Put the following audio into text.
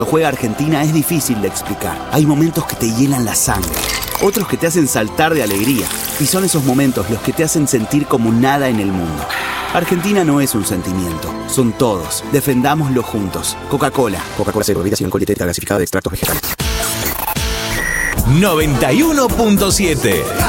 Cuando juega Argentina es difícil de explicar. Hay momentos que te hielan la sangre, otros que te hacen saltar de alegría. Y son esos momentos los que te hacen sentir como nada en el mundo. Argentina no es un sentimiento, son todos. Defendámoslo juntos. Coca-Cola. Coca-Cola Cero, bebida sin alcohol, dietética gasificada de extractos vegetales. 91.7